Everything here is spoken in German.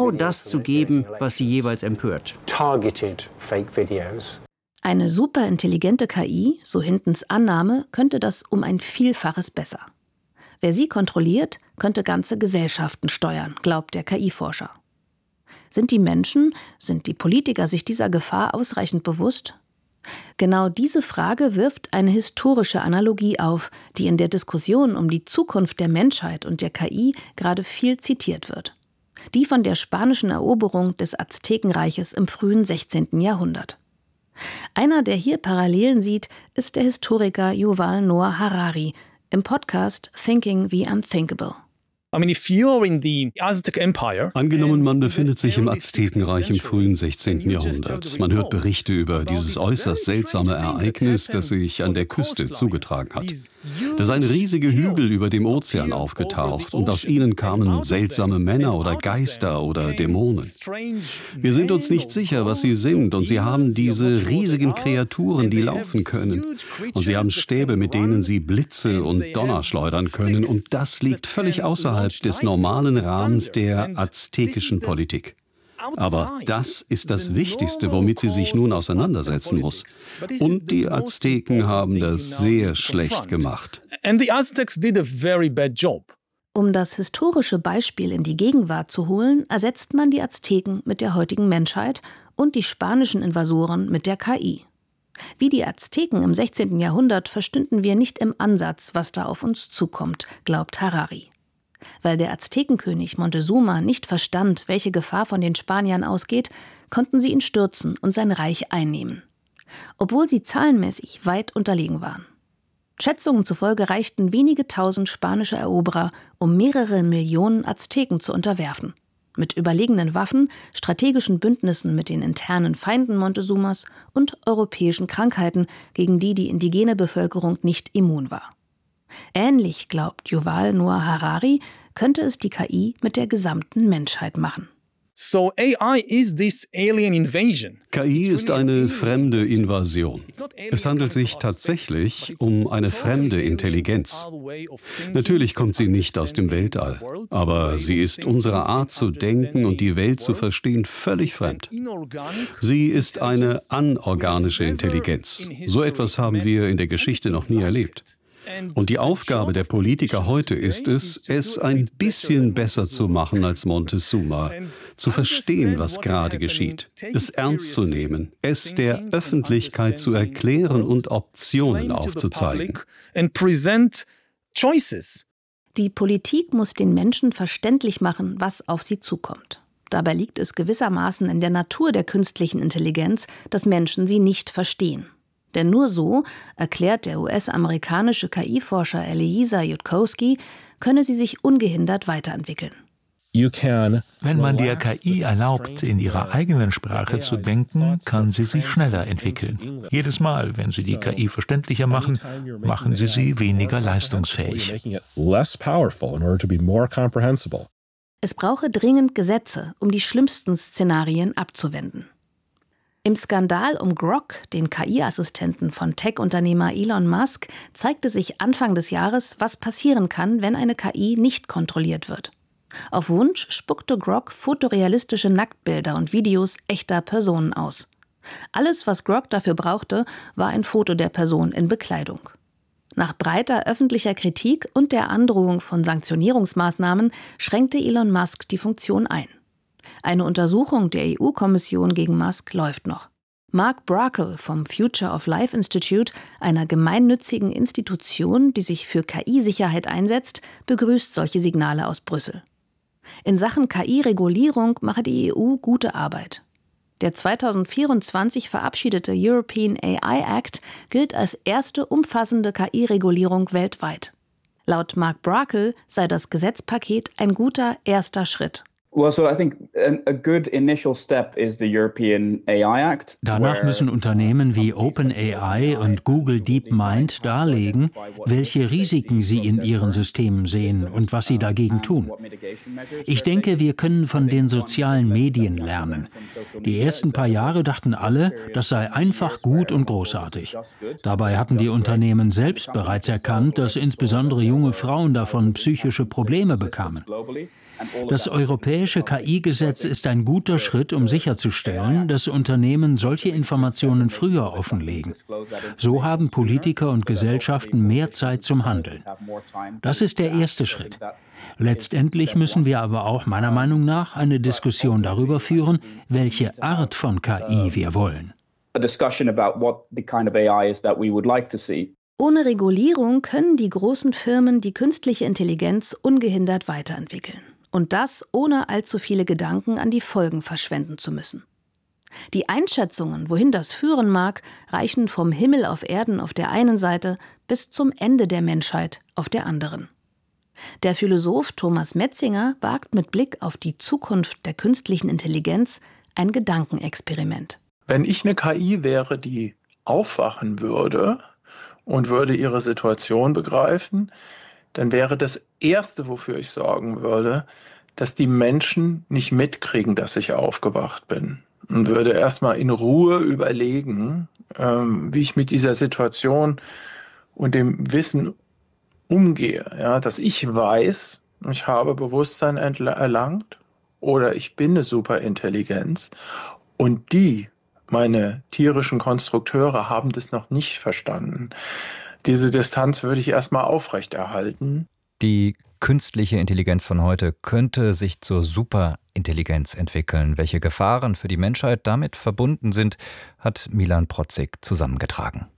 genau das zu geben, was sie jeweils empört. Targeted fake videos. Eine superintelligente KI, so Hintons Annahme, könnte das um ein Vielfaches besser. Wer sie kontrolliert, könnte ganze Gesellschaften steuern, glaubt der KI-Forscher. Sind die Menschen, sind die Politiker sich dieser Gefahr ausreichend bewusst? Genau diese Frage wirft eine historische Analogie auf, die in der Diskussion um die Zukunft der Menschheit und der KI gerade viel zitiert wird. Die von der spanischen Eroberung des Aztekenreiches im frühen 16. Jahrhundert. Einer, der hier Parallelen sieht, ist der Historiker Yuval Noah Harari im Podcast Thinking the Unthinkable. Angenommen, man befindet sich im Aztekenreich im frühen 16. Jahrhundert. Man hört Berichte über dieses äußerst seltsame Ereignis, das sich an der Küste zugetragen hat. Da seien riesige Hügel über dem Ozean aufgetaucht und aus ihnen kamen seltsame Männer oder Geister oder Dämonen. Wir sind uns nicht sicher, was sie sind, und sie haben diese riesigen Kreaturen, die laufen können. Und sie haben Stäbe, mit denen sie Blitze und Donner schleudern können, und das liegt völlig außerhalb des normalen Rahmens der aztekischen Politik. Aber das ist das Wichtigste, womit sie sich nun auseinandersetzen muss. Und die Azteken haben das sehr schlecht gemacht. Um das historische Beispiel in die Gegenwart zu holen, ersetzt man die Azteken mit der heutigen Menschheit und die spanischen Invasoren mit der KI. Wie die Azteken im 16. Jahrhundert verstünden wir nicht im Ansatz, was da auf uns zukommt, glaubt Harari. Weil der Aztekenkönig Montezuma nicht verstand, welche Gefahr von den Spaniern ausgeht, konnten sie ihn stürzen und sein Reich einnehmen. Obwohl sie zahlenmäßig weit unterlegen waren. Schätzungen zufolge reichten wenige tausend spanische Eroberer, um mehrere Millionen Azteken zu unterwerfen. Mit überlegenen Waffen, strategischen Bündnissen mit den internen Feinden Montezumas und europäischen Krankheiten, gegen die die indigene Bevölkerung nicht immun war. Ähnlich, glaubt Yuval Noah Harari, könnte es die KI mit der gesamten Menschheit machen. KI ist eine fremde Invasion. Es handelt sich tatsächlich um eine fremde Intelligenz. Natürlich kommt sie nicht aus dem Weltall, aber sie ist unserer Art zu denken und die Welt zu verstehen völlig fremd. Sie ist eine anorganische Intelligenz. So etwas haben wir in der Geschichte noch nie erlebt. Und die Aufgabe der Politiker heute ist es, es ein bisschen besser zu machen als Montezuma, zu verstehen, was gerade geschieht, es ernst zu nehmen, es der Öffentlichkeit zu erklären und Optionen aufzuzeigen. Die Politik muss den Menschen verständlich machen, was auf sie zukommt. Dabei liegt es gewissermaßen in der Natur der künstlichen Intelligenz, dass Menschen sie nicht verstehen. Denn nur so, erklärt der US-amerikanische KI-Forscher Eliezer Yudkowsky, könne sie sich ungehindert weiterentwickeln. Wenn man der KI erlaubt, in ihrer eigenen Sprache zu denken, kann sie sich schneller entwickeln. Jedes Mal, wenn Sie die KI verständlicher machen, machen Sie sie weniger leistungsfähig. Es brauche dringend Gesetze, um die schlimmsten Szenarien abzuwenden. Im Skandal um Grok, den KI-Assistenten von Tech-Unternehmer Elon Musk, zeigte sich Anfang des Jahres, was passieren kann, wenn eine KI nicht kontrolliert wird. Auf Wunsch spuckte Grok fotorealistische Nacktbilder und Videos echter Personen aus. Alles, was Grok dafür brauchte, war ein Foto der Person in Bekleidung. Nach breiter öffentlicher Kritik und der Androhung von Sanktionierungsmaßnahmen schränkte Elon Musk die Funktion ein. Eine Untersuchung der EU-Kommission gegen Musk läuft noch. Mark Brakel vom Future of Life Institute, einer gemeinnützigen Institution, die sich für KI-Sicherheit einsetzt, begrüßt solche Signale aus Brüssel. In Sachen KI-Regulierung mache die EU gute Arbeit. Der 2024 verabschiedete European AI Act gilt als erste umfassende KI-Regulierung weltweit. Laut Mark Brakel sei das Gesetzpaket ein guter erster Schritt. Danach müssen Unternehmen wie OpenAI und Google DeepMind darlegen, welche Risiken sie in ihren Systemen sehen und was sie dagegen tun. Ich denke, wir können von den sozialen Medien lernen. Die ersten paar Jahre dachten alle, das sei einfach gut und großartig. Dabei hatten die Unternehmen selbst bereits erkannt, dass insbesondere junge Frauen davon psychische Probleme bekamen. Das europäische KI-Gesetz ist ein guter Schritt, um sicherzustellen, dass Unternehmen solche Informationen früher offenlegen. So haben Politiker und Gesellschaften mehr Zeit zum Handeln. Das ist der erste Schritt. Letztendlich müssen wir aber auch meiner Meinung nach eine Diskussion darüber führen, welche Art von KI wir wollen. Ohne Regulierung können die großen Firmen die künstliche Intelligenz ungehindert weiterentwickeln. Und das ohne allzu viele Gedanken an die Folgen verschwenden zu müssen. Die Einschätzungen, wohin das führen mag, reichen vom Himmel auf Erden auf der einen Seite bis zum Ende der Menschheit auf der anderen. Der Philosoph Thomas Metzinger wagt mit Blick auf die Zukunft der künstlichen Intelligenz ein Gedankenexperiment. Wenn ich eine KI wäre, die aufwachen würde und würde ihre Situation begreifen, dann wäre das Erste, wofür ich sorgen würde, dass die Menschen nicht mitkriegen, dass ich aufgewacht bin. Und würde erstmal in Ruhe überlegen, wie ich mit dieser Situation und dem Wissen umgehe. Ja, dass ich weiß, ich habe Bewusstsein erlangt oder ich bin eine Superintelligenz und meine tierischen Konstrukteure, haben das noch nicht verstanden. Diese Distanz würde ich erstmal aufrechterhalten. Die künstliche Intelligenz von heute könnte sich zur Superintelligenz entwickeln. Welche Gefahren für die Menschheit damit verbunden sind, hat Milan Protzig zusammengetragen.